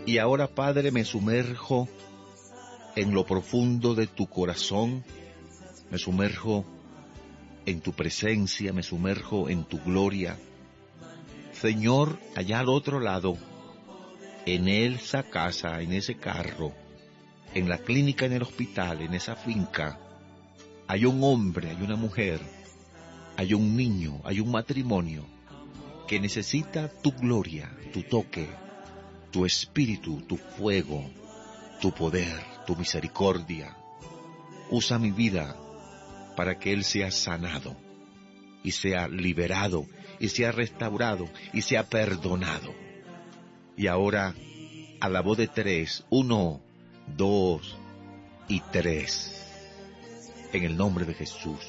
Y ahora, Padre, me sumerjo en lo profundo de tu corazón, me sumerjo en tu presencia, me sumerjo en tu gloria. Señor, allá al otro lado, en esa casa, en ese carro, en la clínica, en el hospital, en esa finca, hay un hombre, hay una mujer, hay un niño, hay un matrimonio que necesita tu gloria, tu toque, tu espíritu, tu fuego, tu poder, tu misericordia. Usa mi vida para que él sea sanado y sea liberado y sea restaurado y sea perdonado. Y ahora, a la voz de 3, 1, 2 y 3, en el nombre de Jesús.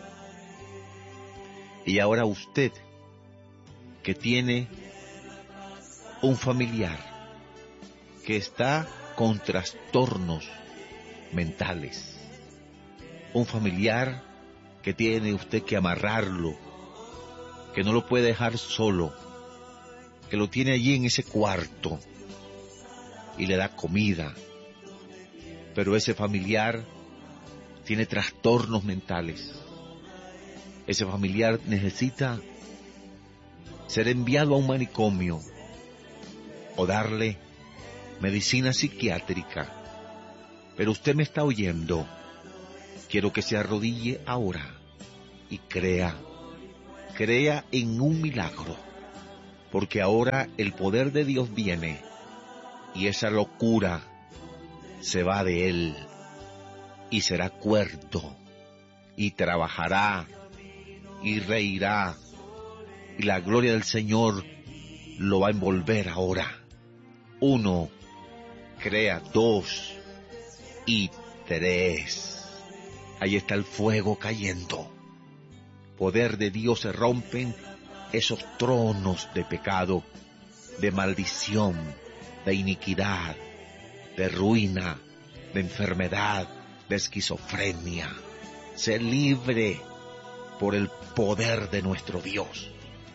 Y ahora usted, que tiene un familiar que está con trastornos mentales, un familiar que tiene usted que amarrarlo, que no lo puede dejar solo, que lo tiene allí en ese cuarto y le da comida, pero ese familiar tiene trastornos mentales. Ese familiar necesita ser enviado a un manicomio o darle medicina psiquiátrica. Pero usted me está oyendo. Quiero que se arrodille ahora y crea en un milagro, porque ahora el poder de Dios viene y esa locura se va de él y será cuerdo y trabajará y reirá y la gloria del Señor lo va a envolver ahora. 1, crea. 2 y 3. Ahí está el fuego cayendo. Poder de Dios, se rompen esos tronos de pecado, de maldición, de iniquidad, de ruina, de enfermedad, de esquizofrenia. Sé libre por el poder de nuestro Dios.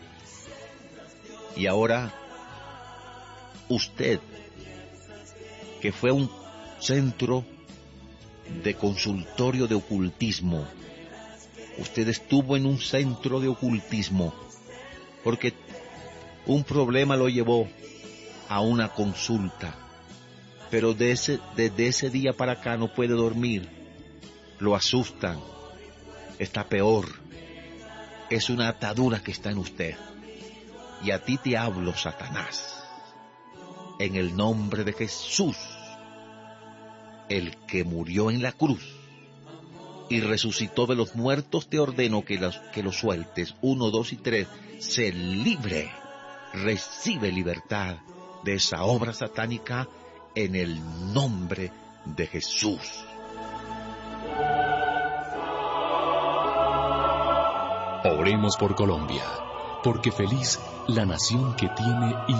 Y ahora, usted, que fue a un centro de consultorio de ocultismo, usted estuvo en un centro de ocultismo porque un problema lo llevó a una consulta, pero desde ese día para acá no puede dormir, lo asustan, está peor, es una atadura que está en usted. Y a ti te hablo, Satanás, en el nombre de Jesús, el que murió en la cruz y resucitó de los muertos. Te ordeno que lo sueltes. 1, 2 y 3, sé libre, recibe libertad de esa obra satánica en el nombre de Jesús. Oremos por Colombia, porque feliz la nación que tiene